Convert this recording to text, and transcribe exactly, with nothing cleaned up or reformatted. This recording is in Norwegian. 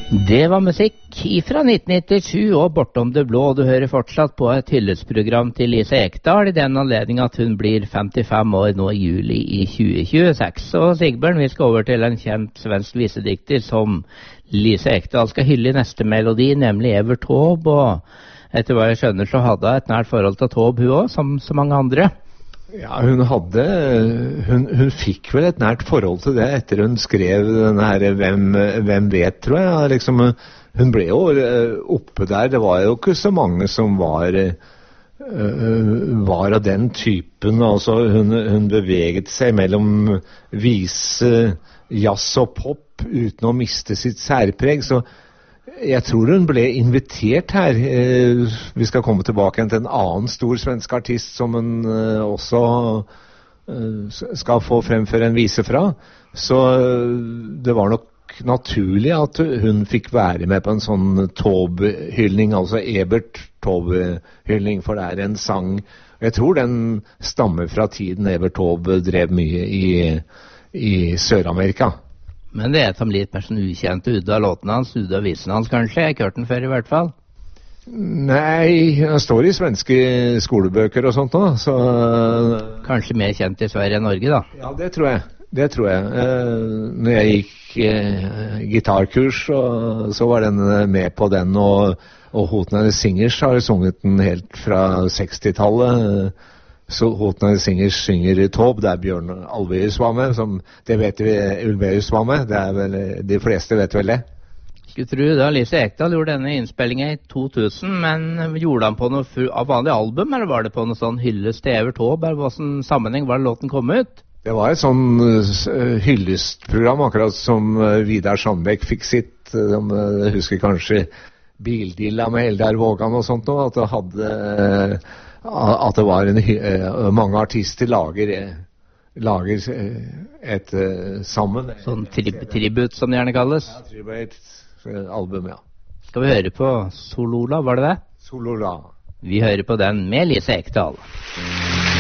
Det var musikk fra nitten nittisju og Bortom det blå. Du hører fortsatt på et hyllesprogram til Lise Ekdahl i den anledning at hun blir femtifem år nå i juli i tjue tjueseks. Og Sigbjørn, vi skal over til en kjent svensk visedikter som Lise Ekdahl skal hylle i neste melodi, nemlig Evert Taube. Og etter hva jeg skjønner så hadde hun et nært forhold til Taube hun også, som så mange andre. Ja, hun hadde, hun, hun fikk vel et nært forhold til det etter hun skrev denne her Hvem, hvem vet, tror jeg. Liksom, hun ble jo oppe der, det var jo ikke så mange som var, var av den typen. Altså, hun, hun beveget seg mellom vise, jazz og pop uten å miste sitt særpreg, så jeg tror hun ble invitert her. Vi skal komme tilbake til en annen stor svensk artist som hun også skal få fremføre en vise fra. Så det var nok naturlig at hun fikk være med på en sånn Taube-hyldning, altså Evert Taube-hyldning, for det er en sang. Jeg tror den stammer fra tiden Evert Taube drev mye i, i Sør-Amerika. Men det er som litt person ukjent ut av låten hans, ut av visen hans kanskje. Jeg har ikke hørt den før i hvert fall. Nei, den står i svenske skolebøker og sånt da, så... Kanskje mer kjent i Sverige enn Norge da? Ja, det tror jeg. Det tror jeg. Eh, når jeg gikk eh, gitarkurs, så, så var den med på den, og, og Hotner Singers har sunget den helt fra sekstitallet. Så Hotner Singers synger Taube, der Bjørn Ulvaeus var med, som det vet vi Ulvaeus var med, det er vel, de fleste vet vel det. Skulle tro da Lise Ekdahl gjorde denne innspillingen i to tusen, men gjorde han på noe av vanlig album, eller var det på noe sånn hyllest til Evert Taube, eller hvilken sammenheng var det låten kom ut? Det var et sånn hyllestprogram, akkurat som Vidar Sandbekk fikk sitt, jeg husker kanskje Bildilla med Eldar Vågan og sånt, og at det hadde... at det var en, mange artister lager, lager et sammen. Sånn trib tribut som det gjerne kalles? Ja, tribut-album, ja. Skal vi høre på Solola, var det det? Solola. Vi hører på den med Lise Ekdahl.